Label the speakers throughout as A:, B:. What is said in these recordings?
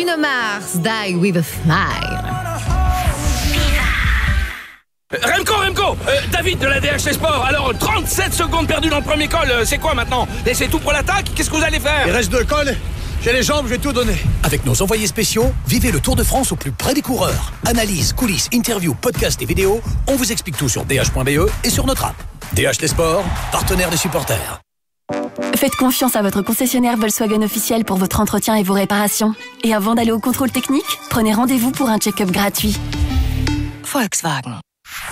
A: Bruno Mars, Die With A Smile.
B: Remco, David de la DHC Sport. Alors, 37 secondes perdues dans le premier col, c'est quoi maintenant? Et c'est tout pour l'attaque? Qu'est-ce que vous allez faire?
C: Il reste 2 cols, j'ai les jambes, je vais tout donner.
D: Avec nos envoyés spéciaux, vivez le Tour de France au plus près des coureurs. Analyse, coulisses, interviews, podcasts et vidéos, on vous explique tout sur dh.be et sur notre app. DH Les Sports, partenaire des supporters.
E: Faites confiance à votre concessionnaire Volkswagen officiel pour votre entretien et vos réparations. Et avant d'aller au contrôle technique, prenez rendez-vous pour un check-up gratuit. Volkswagen.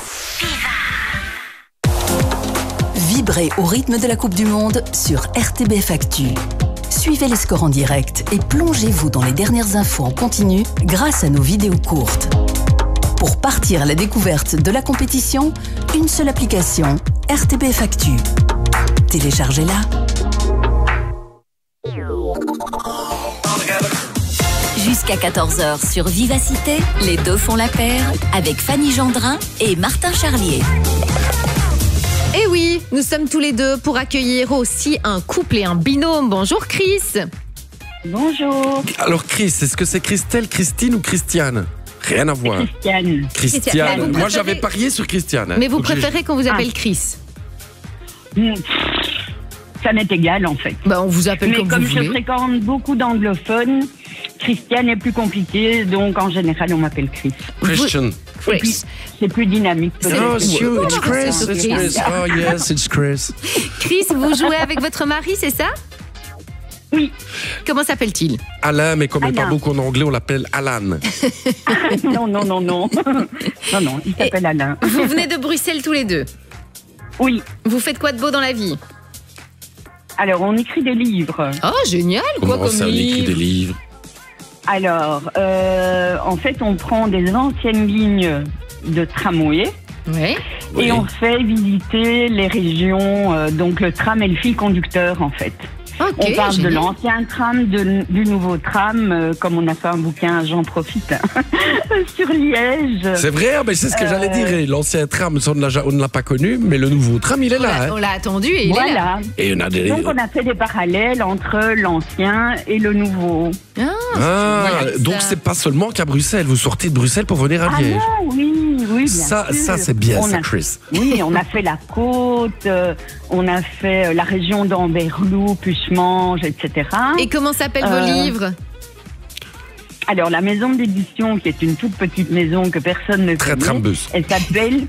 E: Vibrez au rythme de la Coupe du Monde sur RTBF Actu. Suivez les scores en direct et plongez-vous dans les dernières infos en continu grâce à nos vidéos courtes. Pour partir à la découverte de la compétition, une seule application, RTBF Actu. Téléchargez-la. Jusqu'à 14h sur Vivacité, les deux font la paire avec Fanny Gendrin et Martin Charlier.
A: Et oui, nous sommes tous les deux pour accueillir aussi un couple et un binôme. Bonjour Chris.
F: Bonjour.
G: Alors Chris, est-ce que c'est Christelle, Christine ou Christiane? Rien à voir.
F: Christiane.
A: Christiane. Vous
G: Moi
A: préférez-
G: j'avais parié sur Christiane.
A: Mais vous
G: Donc, j'ai-
A: préférez qu'on vous appelle Chris?
F: Ça m'est égal en fait.
A: Bah, on vous appelle
F: Mais
A: comme
F: comme
A: vous
F: je
A: voulez.
F: fréquente beaucoup d'anglophones, Christiane est plus compliqué, donc en général on m'appelle Chris.
G: Christian.
A: Chris.
F: C'est plus dynamique. peut-être.
G: Oh, it's you, it's Chris,
A: c'est
G: it's
A: Chris.
G: Chris. Oh yes, it's Chris.
A: Chris, vous jouez avec votre mari, c'est ça?
F: Oui.
A: Comment s'appelle-t-il?
G: Alain, mais comme il
F: Alain.
G: parle beaucoup en anglais, on l'appelle Alan.
F: Non. Non, il s'appelle Alain.
A: Vous venez de Bruxelles tous les deux.
F: Oui.
A: Vous faites quoi de beau dans la vie?
F: Alors, on écrit des livres.
A: Oh, génial! Quoi
G: Comment
A: comme
G: ça, on écrit
A: livre?
G: des livres?
F: Alors, en fait, on prend des anciennes lignes de tramway
A: Oui.
F: et on fait visiter les régions, donc le tram est le fil conducteur en fait.
A: Ok,
F: On parle de
A: génial.
F: l'ancien tram, du nouveau tram, comme on a fait un bouquin, j'en profite, sur Liège.
G: C'est vrai, mais c'est ce que j'allais dire. Et l'ancien tram, ça, on ne l'a pas connu, mais le nouveau tram, il est là.
A: On
G: hein.
A: l'a attendu et il est là.
F: Voilà.
G: Et on a des...
F: Donc on a fait des parallèles entre l'ancien et le nouveau.
G: Ah,
A: génial,
G: donc
A: ça.
G: c'est pas seulement qu'à Bruxelles. Vous sortez de Bruxelles pour venir à
F: Ah
G: Liège.
F: non, oui, bien
G: Ça,
F: sûr.
G: c'est bien,
F: On
G: ça,
F: a-
G: Chris.
F: Oui, on a fait la côte, on a fait la région d'Amberlou, Pucemange, etc.
A: Et comment s'appellent vos livres?
F: Alors, la maison d'édition, qui est une toute petite maison que personne ne
G: Très
F: connaît,
G: trambeuse.
F: elle s'appelle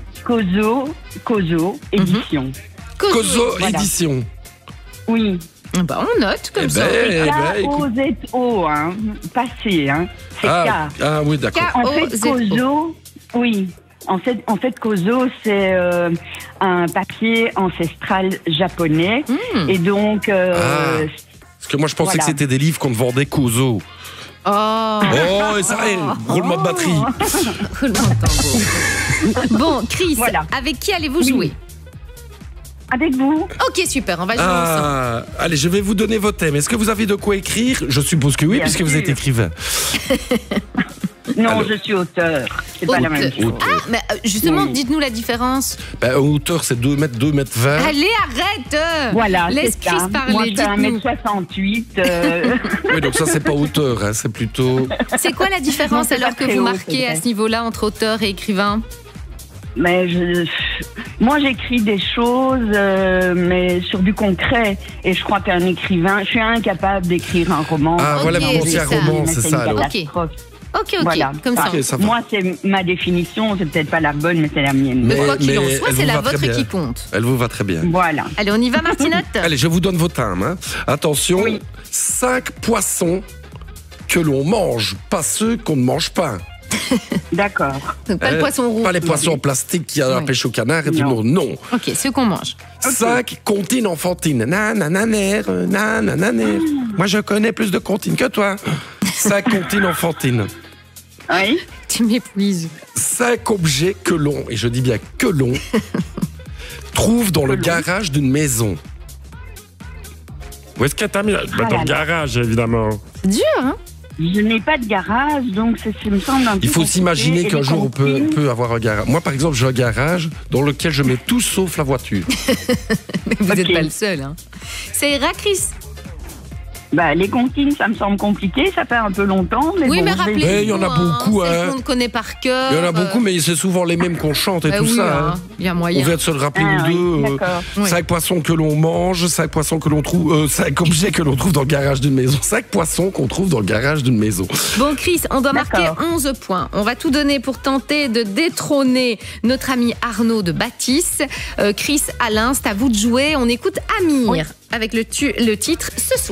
F: Cozo Édition.
G: Cozo
F: Voilà.
G: Édition.
F: Oui.
A: Bah, on note comme
G: Eh
A: ça.
G: ben, écoute.
F: K-O-Z-O, hein, passé, hein. C'est
G: Ah oui, d'accord.
F: En fait,
A: K-O-Z-O.
F: Cozo, oui. En fait, Cozo, c'est un papier ancestral japonais. Et donc,
G: Parce que moi, je pensais
F: Voilà.
G: que c'était des livres qu'on vendait Cozo.
A: Oh,
G: Oh, et ça, roulement de batterie.
A: roulement de tambour. Bon, Chris,
F: Voilà.
A: avec qui allez-vous
F: Oui.
A: jouer?
F: avec vous,
A: Ok, super, on va jouer ensemble.
G: Ah, allez, je vais vous donner vos thèmes. Est-ce que vous avez de quoi écrire? Je suppose que oui,
F: Bien
G: puisque vous
F: sûr.
G: êtes écrivain.
F: non,
G: Alors.
F: je suis auteur. C'est pas la même chose.
G: Auteur.
A: Ah, mais justement,
F: Oui.
A: dites-nous la différence.
G: Ben, hauteur, c'est 2 mètres, 2 mètres 20.
A: Allez, arrête!
F: Voilà,
A: Laisse
F: c'est ça.
A: Chris parler,
F: Moi, je fais
A: dites-nous.
F: 1m68.
G: Oui, donc ça, c'est pas hauteur, hein, c'est plutôt...
A: C'est quoi la différence
F: Non, c'est
A: alors
F: pas
A: que
F: très
A: vous
F: haut,
A: marquez
F: c'est
A: à
F: vrai.
A: ce niveau-là entre auteur et écrivain?
F: Mais moi, j'écris des choses, mais sur du concret. Et je crois qu'un écrivain, je suis incapable d'écrire un roman.
G: Ah,
A: Ok,
G: voilà, vous pensez
A: c'est
G: à
A: ça.
G: roman, c'est
F: une
G: ça, alors.
F: catastrophe.
A: Ok,
F: Voilà.
A: comme ça.
G: Ok, ça va.
F: Moi, c'est ma définition, c'est peut-être pas la bonne, mais c'est la mienne.
A: Mais quoi qu'il en
G: mais
A: soit,
G: elle
A: c'est
G: vous
A: la
G: va très
A: vôtre
G: bien.
A: qui compte.
G: Elle vous va très bien.
F: Voilà.
A: Allez, on y va, Martinotte?
G: Allez, je vous donne vos thèmes. Hein. Attention,
F: Oui.
G: 5 poissons que l'on mange, pas ceux qu'on ne mange pas.
F: D'accord.
A: Donc, pas le poisson rouge.
G: Pas les poissons en plastique qui a la
A: Ouais.
G: pêche au canard et du
F: Non.
G: non.
A: Ok, ceux qu'on mange.
G: 5 comptines enfantines. Nanananer, nanananer. Moi, je connais plus de comptines que toi. 5 comptines enfantines.
F: Oui.
A: Tu m'épuises.
G: 5 objets que l'on, et je dis bien que l'on, trouve dans le garage d'une maison. Où est-ce que t'as mis
F: là
G: dans
F: là.
G: le garage, évidemment.
A: Dur, hein?
F: Je n'ai pas de garage, donc ça me semble un peu
G: Il faut
F: compliqué.
G: s'imaginer
F: Et
G: qu'un
F: les
G: jour on
F: comptines,
G: peut avoir un garage. Moi, par exemple, j'ai un garage dans lequel je mets tout sauf la voiture.
A: Mais vous n'êtes
F: Ok.
A: pas le seul, hein. Ça ira, Chris?
F: Les comptines, ça me semble compliqué, ça fait un peu longtemps. Mais
A: Oui,
F: bon,
A: mais
F: je vais
A: rappelez-vous,
F: essayer.
G: il y en a beaucoup,
A: celles
G: hein.
A: qu'on connaît par cœur.
G: Il y en a beaucoup, mais c'est souvent les mêmes qu'on chante et tout
A: oui,
G: ça. hein.
A: il y a
G: On
A: moyen.
G: vient de se le rappeler
F: Ah,
G: nous
F: oui,
G: deux.
F: d'accord.
A: Oui.
G: 5 poissons que l'on mange, 5 poissons que l'on trouve, 5 objets que l'on trouve dans le garage d'une maison. 5 poissons qu'on trouve dans le garage d'une maison.
A: Bon, Chris, on doit marquer
F: D'accord.
A: 11 points. On va tout donner pour tenter de détrôner notre ami Arnaud de Bâtisse. Chris, Alain, c'est à vous de jouer. On écoute Amir avec le titre Ce soir.